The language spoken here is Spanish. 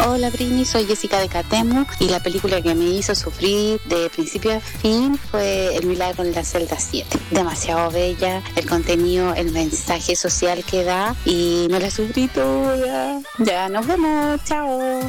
Hola Brini, soy Jessica de Catemu y la película que me hizo sufrir de principio a fin fue El milagro en la celda 7. Demasiado bella, el contenido, el mensaje social que da y me la sufrí toda. Ya nos vemos, chao.